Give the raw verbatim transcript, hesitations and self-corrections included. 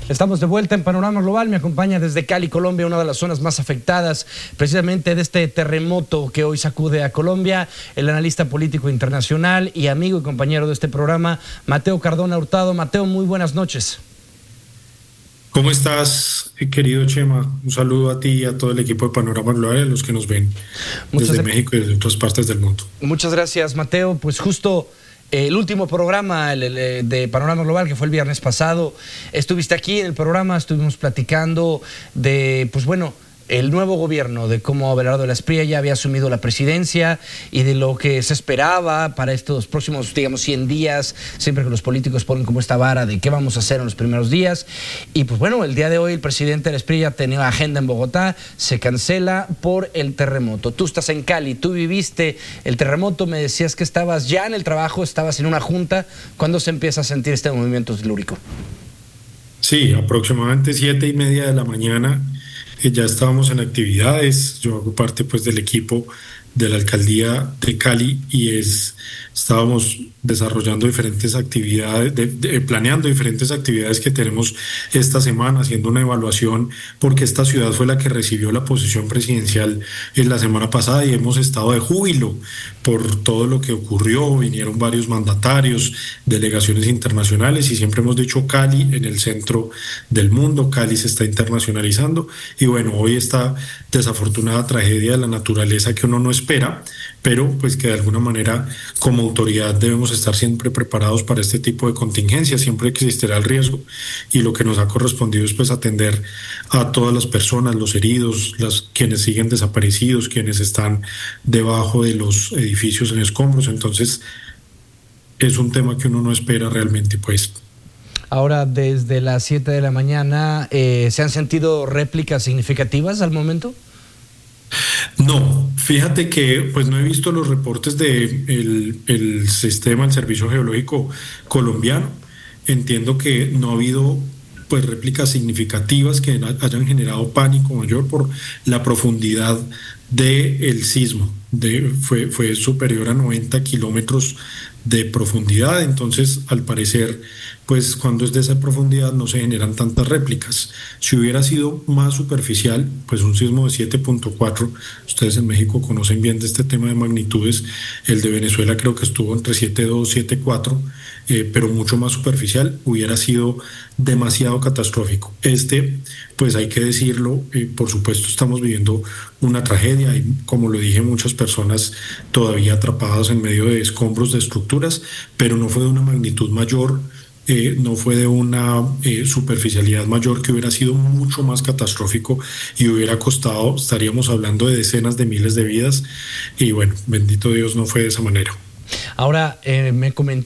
Estamos de vuelta en Panorama Global. Me acompaña desde Cali, Colombia, una de las zonas más afectadas precisamente de este terremoto que hoy sacude a Colombia, el analista político internacional y amigo y compañero de este programa, Mateo Cardona Hurtado. Mateo, muy buenas noches. ¿Cómo estás, querido Chema? Un saludo a ti y a todo el equipo de Panorama Global y a los que nos ven Muchas desde México y desde otras partes del mundo. Muchas gracias, Mateo. Pues justo el último programa de Panorama Global, que fue el viernes pasado, estuviste aquí en el programa, estuvimos platicando de, pues bueno, el nuevo gobierno, de cómo Abelardo de la Espriella ya había asumido la presidencia y de lo que se esperaba para estos próximos, digamos, cien días, siempre que los políticos ponen como esta vara de qué vamos a hacer en los primeros días. Y pues bueno, el día de hoy el presidente de la Espriella tenía agenda en Bogotá, se cancela por el terremoto. Tú estás en Cali, tú viviste el terremoto, me decías que estabas ya en el trabajo, estabas en una junta. ¿Cuándo se empieza a sentir este movimiento telúrico? Sí, aproximadamente siete y media de la mañana. Ya estábamos en actividades, yo hago parte pues del equipo de la alcaldía de Cali y es, estábamos desarrollando diferentes actividades, de, de, planeando diferentes actividades que tenemos esta semana, haciendo una evaluación, porque esta ciudad fue la que recibió la posesión presidencial en la semana pasada y hemos estado de júbilo por todo lo que ocurrió. Vinieron varios mandatarios, delegaciones internacionales y siempre hemos dicho Cali en el centro del mundo, Cali se está internacionalizando y bueno, hoy esta desafortunada tragedia de la naturaleza que uno no espera, pero pues que de alguna manera como autoridad debemos estar siempre preparados para este tipo de contingencias, siempre existirá el riesgo y lo que nos ha correspondido es pues atender a todas las personas, los heridos, las, quienes siguen desaparecidos, quienes están debajo de los edificios en escombros, entonces es un tema que uno no espera realmente pues. Ahora, desde las siete de la mañana, eh, ¿se han sentido réplicas significativas al momento? No, fíjate que pues no he visto los reportes del de el sistema, el Servicio Geológico colombiano. Entiendo que no ha habido pues réplicas significativas que hayan generado pánico mayor por la profundidad del sismo. De, fue, fue superior a noventa kilómetros de profundidad, entonces al parecer pues cuando es de esa profundidad no se generan tantas réplicas. Si hubiera sido más superficial, pues un sismo de siete punto cuatro, ustedes en México conocen bien de este tema de magnitudes, el de Venezuela creo que estuvo entre siete punto dos y siete punto cuatro, eh, pero mucho más superficial, hubiera sido demasiado catastrófico. Este, pues hay que decirlo, eh, por supuesto estamos viviendo una tragedia y como lo dije, muchas personas todavía atrapadas en medio de escombros de estructuras, pero no fue de una magnitud mayor, eh, no fue de una eh, superficialidad mayor que hubiera sido mucho más catastrófico y hubiera costado, estaríamos hablando de decenas de miles de vidas y bueno, bendito Dios no fue de esa manera. Ahora, eh, me, coment